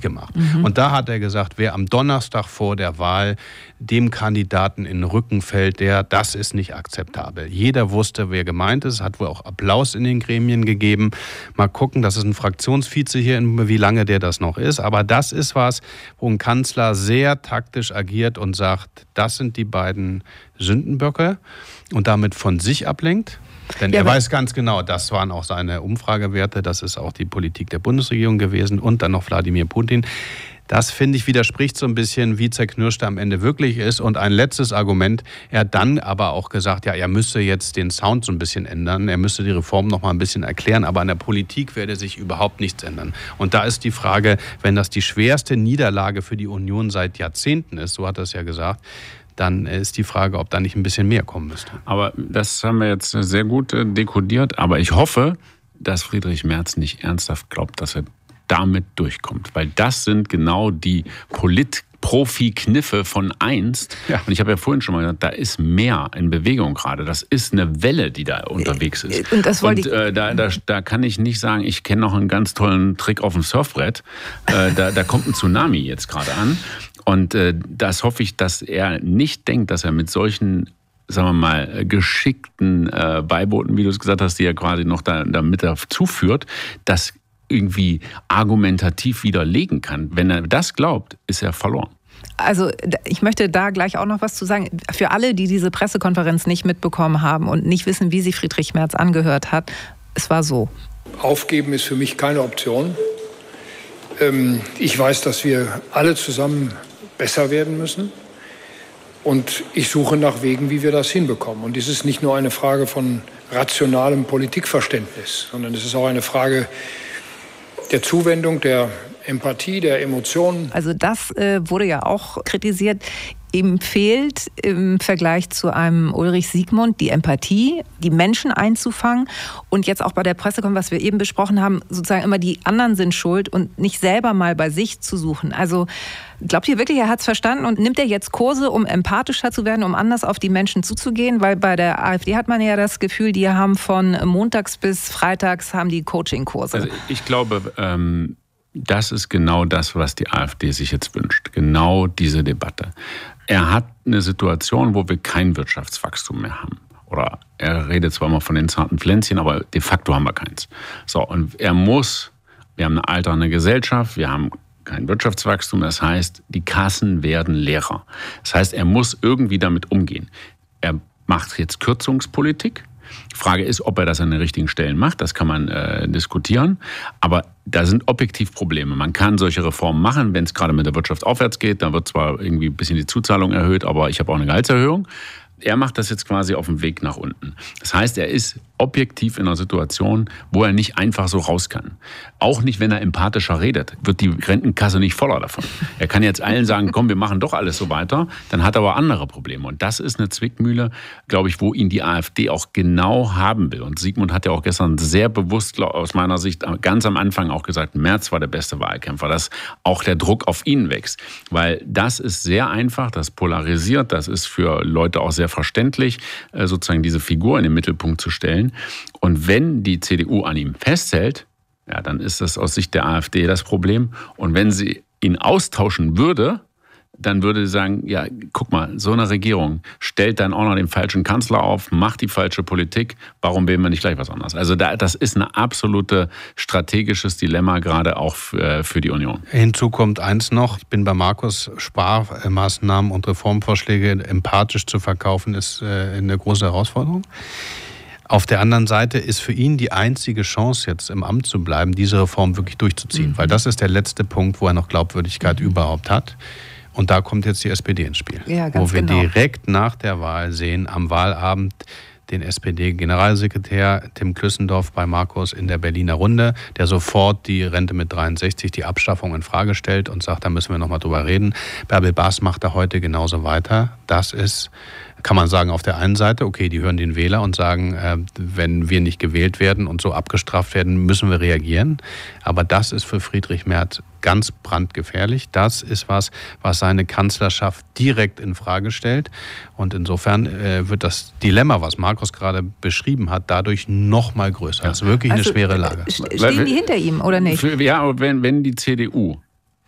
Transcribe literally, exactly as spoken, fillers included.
nicht gemacht. Mhm. Und da hat er gesagt, wer am Donnerstag vor der Wahl dem Kandidaten in den Rücken fällt, der, das ist nicht akzeptabel. Jeder wusste, wer gemeint ist, hat wohl auch Applaus in den Gremien gegeben. Mal gucken, das ist ein Fraktionsvize hier, wie lange der das noch ist. Aber das ist was, wo ein Kanzler sehr taktisch agiert und sagt, das sind die beiden Sündenböcke und damit von sich ablenkt. Denn ja, er weiß ganz genau, das waren auch seine Umfragewerte, das ist auch die Politik der Bundesregierung gewesen und dann noch Wladimir Putin. Das, finde ich, widerspricht so ein bisschen, wie zerknirscht er am Ende wirklich ist. Und ein letztes Argument, er hat dann aber auch gesagt, ja, er müsste jetzt den Sound so ein bisschen ändern, er müsste die Reform noch mal ein bisschen erklären, aber an der Politik werde sich überhaupt nichts ändern. Und da ist die Frage, wenn das die schwerste Niederlage für die Union seit Jahrzehnten ist, so hat er es ja gesagt, dann ist die Frage, ob da nicht ein bisschen mehr kommen müsste. Aber das haben wir jetzt sehr gut dekodiert. Aber ich hoffe, dass Friedrich Merz nicht ernsthaft glaubt, dass er damit durchkommt. Weil das sind genau die Polit-Profi-Kniffe von einst. Ja. Und ich habe ja vorhin schon mal gesagt, da ist mehr in Bewegung gerade. Das ist eine Welle, die da unterwegs ist. Und, das wollte Und äh, da, da, da kann ich nicht sagen, ich kenne noch einen ganz tollen Trick auf dem Surfbrett. Äh, da, da kommt ein Tsunami jetzt gerade an. Und äh, das hoffe ich, dass er nicht denkt, dass er mit solchen, sagen wir mal, geschickten äh, Beiboten, wie du es gesagt hast, die er quasi noch da, damit dazu führt, das irgendwie argumentativ widerlegen kann. Wenn er das glaubt, ist er verloren. Also ich möchte da gleich auch noch was zu sagen. Für alle, die diese Pressekonferenz nicht mitbekommen haben und nicht wissen, wie sie Friedrich Merz angehört hat, es war so. Aufgeben ist für mich keine Option. Ich weiß, dass wir alle zusammen besser werden müssen. Und ich suche nach Wegen, wie wir das hinbekommen. Und dies ist nicht nur eine Frage von rationalem Politikverständnis, sondern es ist auch eine Frage der Zuwendung, der Empathie, der Emotionen. Also das äh, wurde ja auch kritisiert. Ihm fehlt im Vergleich zu einem Ulrich Siegmund die Empathie, die Menschen einzufangen. Und jetzt auch bei der Pressekonferenz, was wir eben besprochen haben, sozusagen immer die anderen sind schuld und nicht selber mal bei sich zu suchen. Also glaubt ihr wirklich, er hat es verstanden und nimmt er jetzt Kurse, um empathischer zu werden, um anders auf die Menschen zuzugehen? Weil bei der AfD hat man ja das Gefühl, die haben von montags bis freitags haben die Coaching-Kurse. Also ich glaube, ähm, das ist genau das, was die AfD sich jetzt wünscht. Genau diese Debatte. Er hat eine Situation, wo wir kein Wirtschaftswachstum mehr haben. Oder er redet zwar mal von den zarten Pflänzchen, aber de facto haben wir keins. So, und er muss, wir haben eine alternde Gesellschaft, wir haben kein Wirtschaftswachstum, das heißt, die Kassen werden leerer. Das heißt, er muss irgendwie damit umgehen. Er macht jetzt Kürzungspolitik. Die Frage ist, ob er das an den richtigen Stellen macht, das kann man äh, diskutieren. Aber da sind objektiv Probleme. Man kann solche Reformen machen, wenn es gerade mit der Wirtschaft aufwärts geht. Dann wird zwar irgendwie ein bisschen die Zuzahlung erhöht, aber ich habe auch eine Gehaltserhöhung. Er macht das jetzt quasi auf dem Weg nach unten. Das heißt, er ist objektiv in einer Situation, wo er nicht einfach so raus kann. Auch nicht, wenn er empathischer redet, wird die Rentenkasse nicht voller davon. Er kann jetzt allen sagen, komm, wir machen doch alles so weiter, dann hat er aber andere Probleme. Und das ist eine Zwickmühle, glaube ich, wo ihn die AfD auch genau haben will. Und Siegmund hat ja auch gestern sehr bewusst, aus meiner Sicht, ganz am Anfang auch gesagt, Merz war der beste Wahlkämpfer, dass auch der Druck auf ihn wächst. Weil das ist sehr einfach, das polarisiert, das ist für Leute auch sehr verständlich, sozusagen diese Figur in den Mittelpunkt zu stellen. Und wenn die C D U an ihm festhält, ja, dann ist das aus Sicht der AfD das Problem. Und wenn sie ihn austauschen würde, dann würde sie sagen, ja, guck mal, so eine Regierung stellt dann auch noch den falschen Kanzler auf, macht die falsche Politik, warum wählen wir nicht gleich was anderes? Also da, das ist ein absolutes strategisches Dilemma, gerade auch für, für die Union. Hinzu kommt eins noch, ich bin bei Markus, Sparmaßnahmen und Reformvorschläge empathisch zu verkaufen, ist eine große Herausforderung. Auf der anderen Seite ist für ihn die einzige Chance, jetzt im Amt zu bleiben, diese Reform wirklich durchzuziehen. Mhm. Weil das ist der letzte Punkt, wo er noch Glaubwürdigkeit mhm. überhaupt hat. Und da kommt jetzt die S P D ins Spiel. Ja, ganz wo wir genau. direkt nach der Wahl sehen, am Wahlabend den S P D-Generalsekretär Tim Klüssendorf bei Markus in der Berliner Runde, der sofort die Rente mit dreiundsechzig, die Abschaffung in Frage stellt und sagt, da müssen wir noch mal drüber reden. Bärbel Baas macht da heute genauso weiter. Das ist, kann man sagen, auf der einen Seite, okay, die hören den Wähler und sagen, äh, wenn wir nicht gewählt werden und so abgestraft werden, müssen wir reagieren. Aber das ist für Friedrich Merz ganz brandgefährlich. Das ist was, was seine Kanzlerschaft direkt in Frage stellt. Und insofern äh, wird das Dilemma, was Markus gerade beschrieben hat, dadurch noch mal größer. Das ist wirklich also, eine schwere Lage. Stehen die hinter ihm oder nicht? Ja, wenn, wenn die C D U